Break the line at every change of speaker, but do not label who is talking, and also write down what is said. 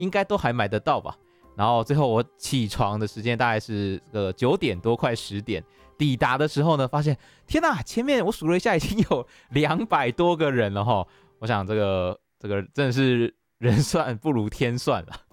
应该都还买得到吧。然后最后我起床的时间大概是9点多快10点，抵达的时候呢，发现天哪，前面我数了一下已经有200多个人了哈。我想这个真的是人算不如天算了。